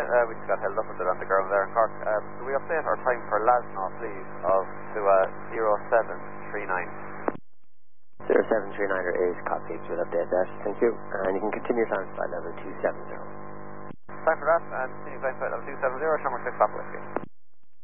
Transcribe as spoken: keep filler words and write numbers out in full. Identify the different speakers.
Speaker 1: uh, we just got held up a bit on the ground there in Cork. Um, do we update our time for Lasnaugh, please, of to uh, zero seven three nine?
Speaker 2: zero seven three nine is copy, we'll update that, thank you. And you can continue time flight level two seven zero.
Speaker 1: Time for that, and continue time flight level two seven zero, Shamrock six Papa Whiskey.